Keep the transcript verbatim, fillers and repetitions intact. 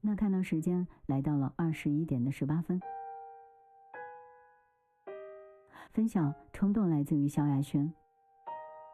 那看到时间来到了二十一点的十八分。分享冲动来自于萧亚轩。